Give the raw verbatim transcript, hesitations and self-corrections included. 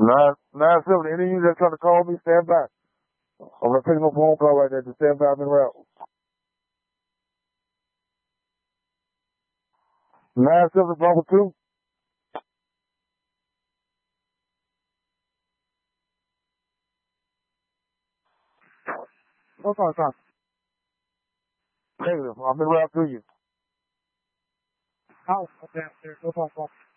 Nine nine seven. Any of you that's trying to call me, stand by. I'm not taking no phone call right now. Just stand by me around. Nine seven Bravo two. Go phone, phone. Negative. I've been around to you. Oh, okay, go phone, phone.